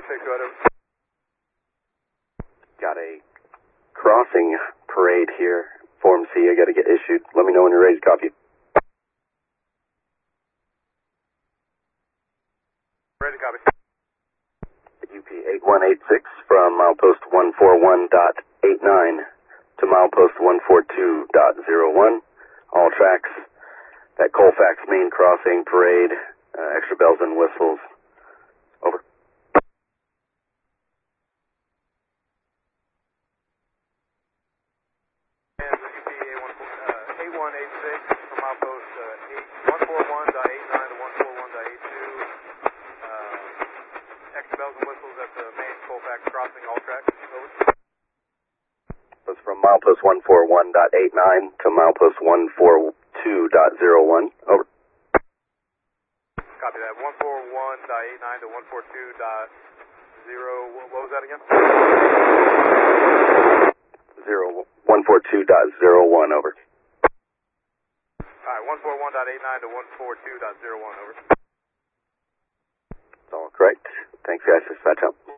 186, go ahead, over. Got a crossing parade here. Form C, I got to get issued. Let me know when you're ready to copy. Ready to copy. UP 8186 from milepost 141.89 to milepost 142.01. All tracks, that Colfax main crossing parade, extra bells and whistles. Over. And UP 8186 from milepost 141.89 to 141.82. Extra bells and whistles at the main Colfax crossing, all tracks. Over. That's from milepost 141.89 to milepost 142.01. Over. Copy that. 141.89 to 142.0. What was that again? 142.01. Over. Alright, 141.89 to 142.01. Over. It's all correct. Thanks, guys. Dispatch out.